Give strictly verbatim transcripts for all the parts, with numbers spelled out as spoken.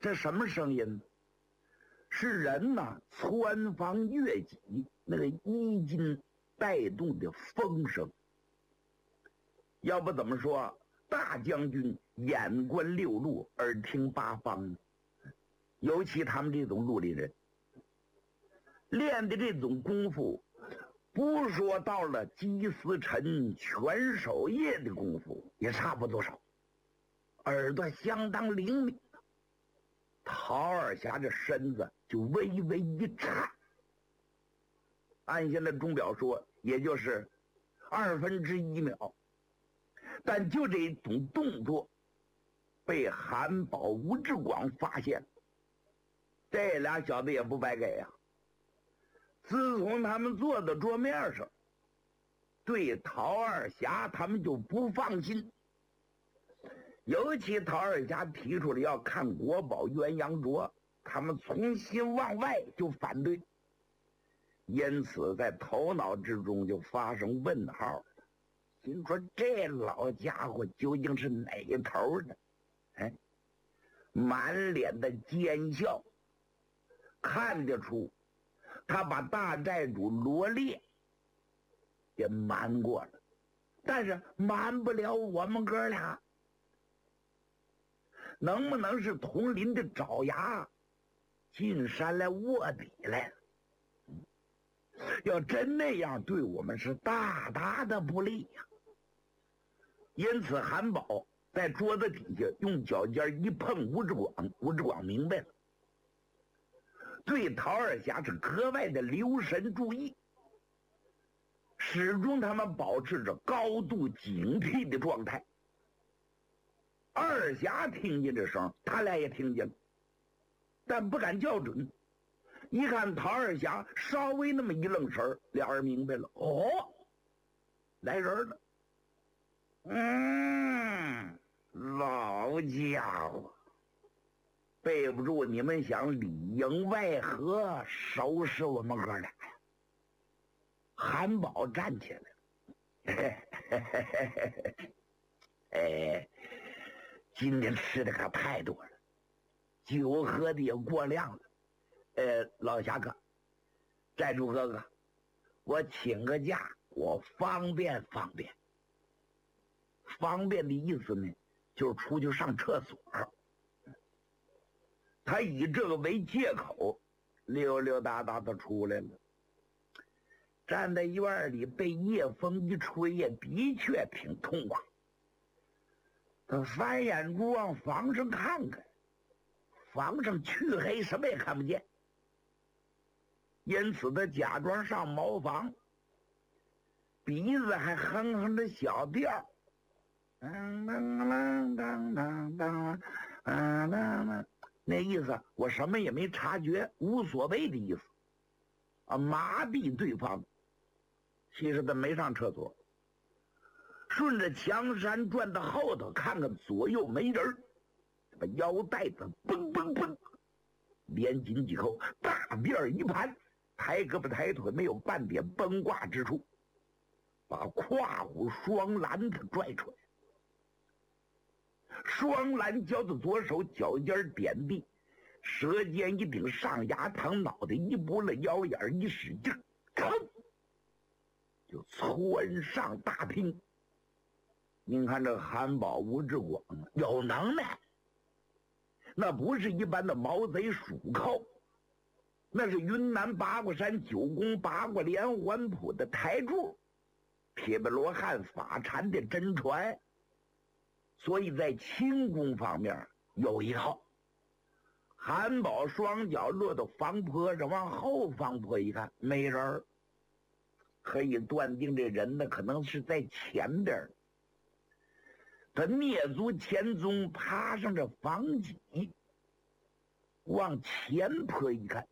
这什么声音？是人呐穿房越脊那个衣襟带动的风声。要不怎么说大将军眼观六路，耳听八方呢？尤其他们这种绿林人练的这种功夫，不说到了鸡司晨全守夜的功夫，也差不多少，耳朵相当灵敏。陶二侠这身子就微微一颤，按现在钟表说也就是二分之一秒，但就这种动作被韩宝、吴志广发现，这俩小子也不白给呀、啊。自从他们坐到桌面上，对陶二侠他们就不放心。尤其陶二侠提出了要看国宝鸳鸯镯，他们从心往外就反对，因此在头脑之中就发生问号，心说这老家伙究竟是哪头的？哎，满脸的奸笑，看得出他把大寨主罗烈也瞒过了，但是瞒不了我们哥俩。能不能是铜林的爪牙进山来卧底来了？要真那样，对我们是大大的不利呀、啊。因此韩宝在桌子底下用脚尖一碰吴志广，吴志广明白了，对陶二侠是格外的留神注意，始终他们保持着高度警惕的状态。二侠听见这声，他俩也听见了，但不敢校准。一看陶二侠稍微那么一愣神，俩人明白了，哦，来人了。嗯，老家伙，背不住你们想里应外合收拾我们哥俩呀！韩宝站起来了，哎。今天吃的可太多了，酒喝的也过量了。呃，老侠客，寨主哥哥，我请个假，我方便方便。方便的意思呢，就是出去上厕所。他以这个为借口，溜溜达达的出来了。站在院里被夜风一吹，也的确挺痛快。他翻眼珠往房上看看，房上黢黑，什么也看不见。因此他假装上茅房，鼻子还哼哼着小调，当当当当当当当当，那意思我什么也没察觉，无所谓的意思啊，麻痹对方。其实他没上厕所，顺着墙山转到后头，看看左右没人，把腰带子嘣嘣嘣连紧几口，大辫一盘，抬胳膊抬腿，没有半点崩挂之处，把胯骨双蓝他拽出来，双蓝交的左手脚尖点地，舌尖一顶上牙膛，脑袋一拨了，腰眼一使劲，噌就窜上大厅。您看这韩宝、吴志广有能耐，那不是一般的毛贼鼠寇，那是云南八卦山九宫八卦连环谱的台柱，铁背罗汉法禅的真传，所以在轻功方面有一套。韩宝双脚落到房坡上，往后房坡一看，没人，可以断定这人呢可能是在前边。他蹑足前踪，爬上这房脊，往前坡一看，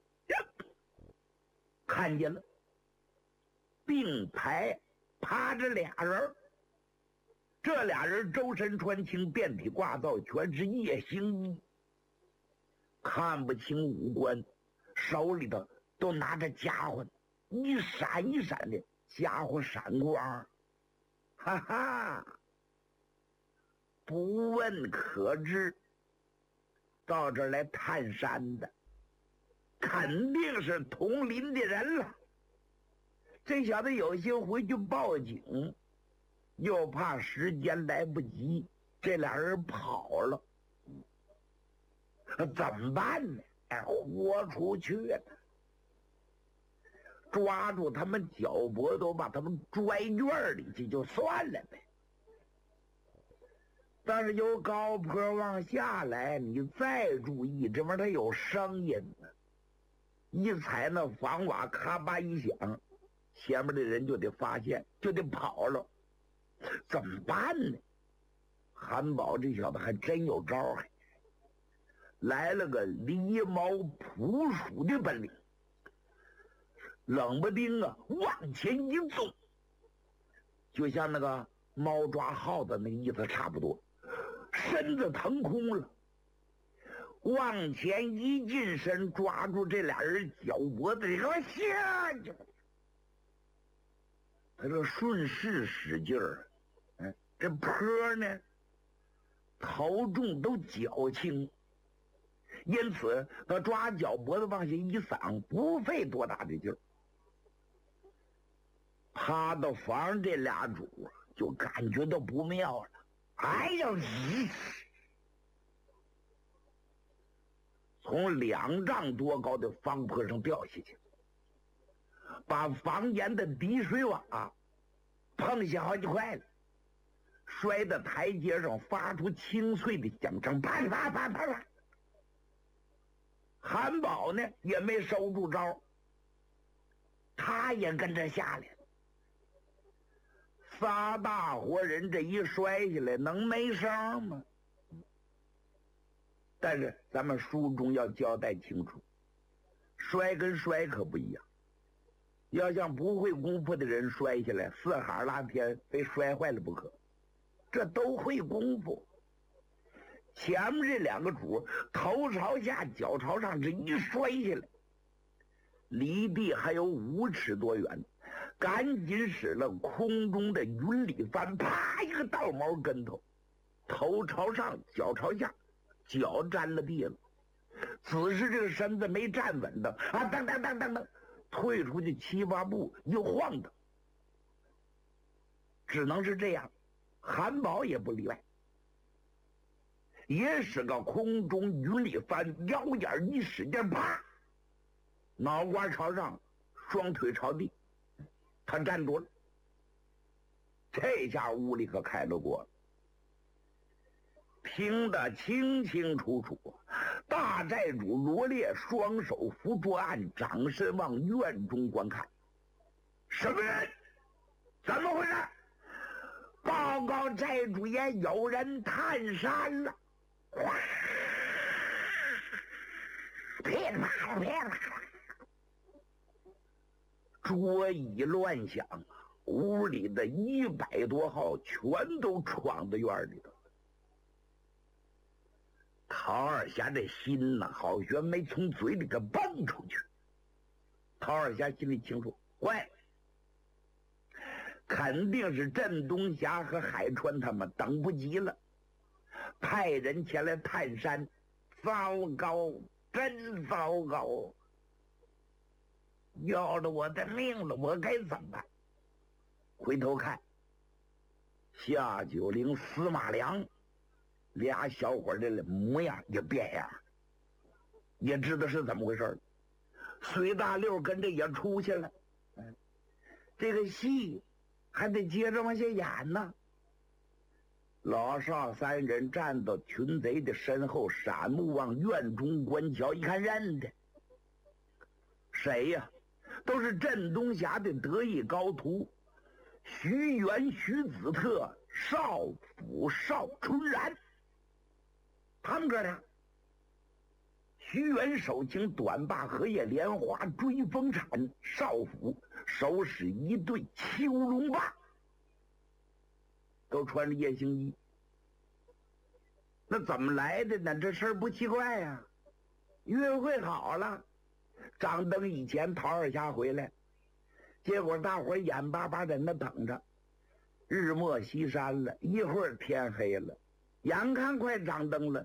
看见了并排趴着俩人。这俩人周身穿青，遍体挂造，全是夜行衣，看不清五官，手里头都拿着家伙，一闪一闪的家伙闪光，哈哈，不问可知， 到这儿来探山的，肯定是同林的人了。这小子有心回去报警，又怕时间来不及，这俩人跑了，怎么办呢？哎，豁出去了，抓住他们脚脖都把他们拽院里去就算了呗。但是由高坡往下来，你再注意，这边它有声音呢，一踩那房瓦，咔吧一响，前面的人就得发现，就得跑了，怎么办呢？韩宝这小子还真有招儿，来了个狸猫扑鼠的本领，冷不丁啊往前一纵，就像那个猫抓耗子那个意思差不多，身子腾空了，往前一近身，抓住这俩人脚脖子，给我下去！他这顺势使劲儿，嗯，这坡呢，头重都脚轻，因此他抓脚脖子往下一搡，不费多大的劲儿。趴到房这俩主就感觉到不妙了，哎呀，咦！从两丈多高的方坡上掉下去，把房檐的滴水瓦碰下好几块了，摔到台阶上，发出清脆的响声，啪啪啪啪啪。韩宝呢也没收住招，他也跟着下来了。仨大活人这一摔下来，能没声吗？但是咱们书中要交代清楚，摔跟摔可不一样。要像不会功夫的人摔下来，四海拉天，非摔坏了不可。这都会功夫。前面这两个主头朝下，脚朝上，这一摔下来，离地还有五尺多远，赶紧使了空中的云里翻，啪一个倒毛跟头，头朝上，脚朝下，脚沾了地了。此时这个身子没站稳的啊，当当当当当，退出去七八步，一晃的，只能是这样。韩宝也不例外，也是个空中云里翻，腰眼一使劲，啪，脑瓜朝上，双腿朝地，他站住了。这下屋里可开了锅了，听得清清楚楚。大寨主罗烈双手扶桌案，掌身往院中观看。什么人？怎么回事？报告寨主爷，有人探山了！哗，噼里啪啦，噼里啪啦，桌椅乱响啊！屋里的一百多号全都闯到院里头。陶二侠这心呐，好悬没从嘴里给蹦出去。陶二侠心里清楚，坏了，肯定是镇东侠和海川他们等不及了，派人前来探山。糟糕，真糟糕！要了我的命了，我该怎么办？回头看，夏九龄、司马良俩小伙的模样也变样，也知道是怎么回事。隋大六跟着也出去了，嗯，这个戏还得接着往下演呢。老少三人站到群贼的身后，闪目往院中观瞧，一看认得，谁呀？都是镇东峡的得意高徒，徐元、徐子特、少府、邵春然。他们哥俩，徐元手擎短把荷叶莲花追风铲，少府手使一对秋龙棒，都穿着夜行衣。那怎么来的呢？这事儿不奇怪呀、啊。约会好了，张灯以前陶二侠回来，结果大伙眼巴巴在那等着。日没西山了，一会儿天黑了，眼看快张灯了，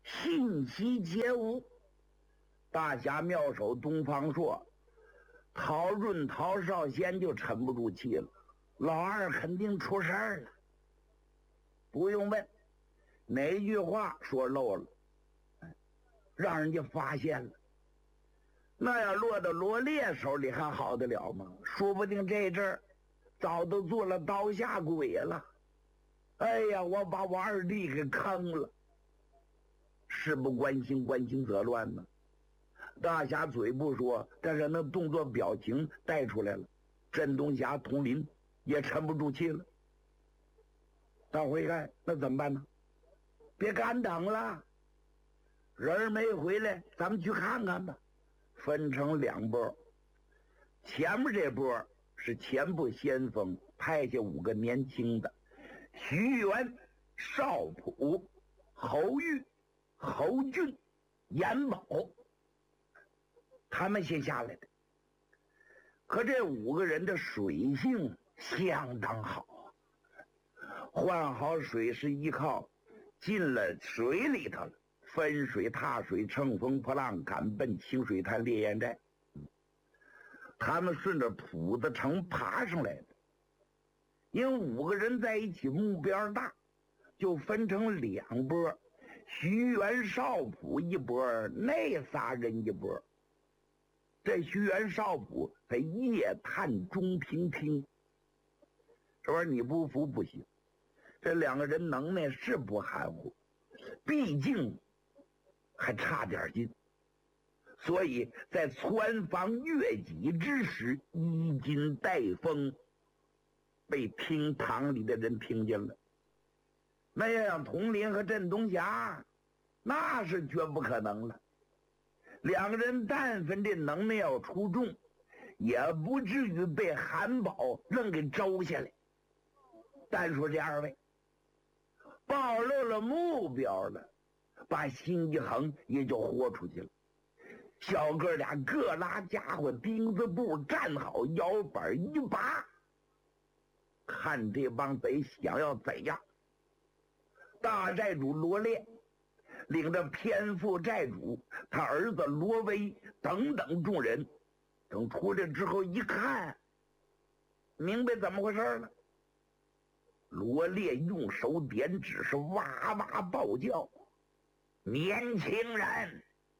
信息皆无。大侠妙手东方朔，陶润、陶少先就沉不住气了，老二肯定出事儿了。不用问，哪句话说漏了，让人家发现了。那要落到罗烈手里还好得了吗？说不定这阵儿早都做了刀下鬼了。哎呀，我把我二弟给坑了。事不关心，关心则乱呢。大侠嘴不说，但是那动作表情带出来了。镇东侠佟林也沉不住气了。大伙一看，那怎么办呢？别干等了，人没回来，咱们去看看吧。分成两波，前面这波是前部先锋派下五个年轻的，徐元、邵普、侯玉、侯俊、严宝，他们先下来的。可这五个人的水性相当好，换好水是依靠进了水里头了，分水踏水，乘风破浪，赶奔清水滩烈焰寨。他们顺着浦子城爬上来的，因为五个人在一起目标大，就分成两波，徐元、邵普一波，那仨人一波。这徐元、邵普在夜探中平厅，这玩意儿你不服不行。这两个人能耐是不含糊，毕竟还差点劲，所以在窜防越己之时，衣襟带风，被厅堂里的人听见了。那要让佟林和镇东侠，那是绝不可能了。两个人但凡这能耐要出众，也不至于被韩宝愣给招下来。单说这二位暴露了目标了，把心一横也就豁出去了。小哥俩各拉家伙，钉子步站好，腰板一拔，看这帮贼想要怎样。大寨主罗烈领着偏副寨主他儿子罗威等等众人，等出来之后一看，明白怎么回事了。罗烈用手点指，是哇哇暴叫：年轻人，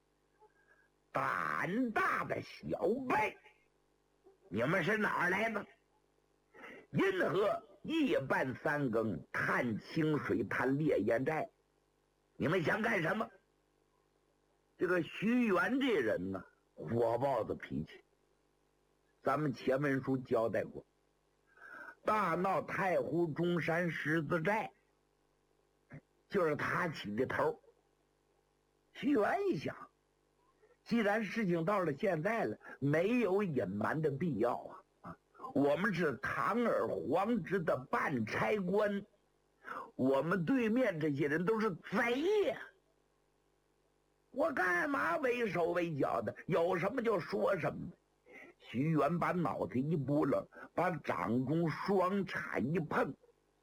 胆大的小辈，你们是哪儿来的？因何夜半三更探清水滩烈焰寨？你们想干什么？这个徐元这人呢，火爆的脾气，咱们前文书交代过，大闹太湖中山狮子寨，就是他起的头。徐元一想，既然事情到了现在了，没有隐瞒的必要啊！啊，我们是堂而皇之的办差官，我们对面这些人都是贼呀！我干嘛为手为脚的？有什么就说什么。徐元把脑袋一拨楞，把掌中双叉一碰，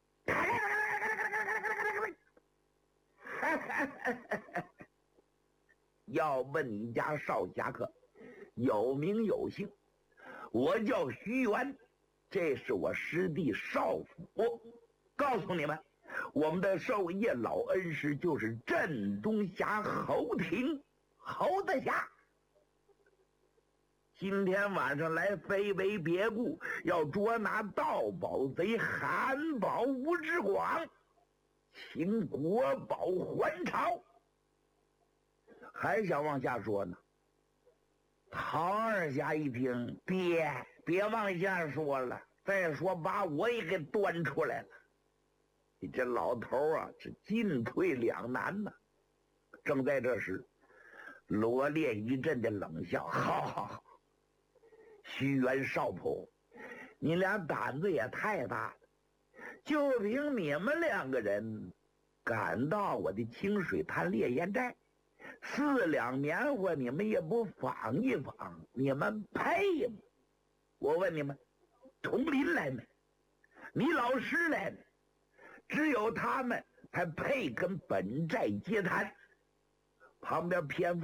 要问你家少侠客，有名有姓，我叫徐元，这是我师弟少辅。告诉你们，我们的授业老恩师就是镇东侠侯廷，侯大侠。今天晚上来非为别故，要捉拿盗宝贼韩宝吴之广，请国宝还朝。还想往下说呢。唐二侠一听，爹，别往下说了，再说把我也给端出来了。你这老头啊，是进退两难呢。正在这时，罗烈一阵的冷笑：好好好，徐元少普，你俩胆子也太大了，就凭你们两个人赶到我的清水滩烈焰寨，四两棉花你们也不纺一纺，你们配吗？我问你们，佟林来没？你老师来没？只有他们才配跟本寨接谈。 旁边蝙蝠